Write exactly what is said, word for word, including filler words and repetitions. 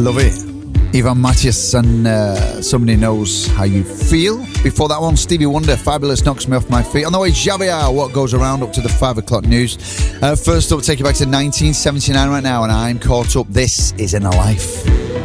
love it. Ivan Matthias and uh, Somebody Knows How You Feel. Before that one, Stevie Wonder, Fabulous, Knocks Me Off My Feet. On the way, Javier, What Goes Around, up to the five o'clock news. Uh, first up, take you back to nineteen seventy-nine right now, and I'm caught up. This is Inner Life.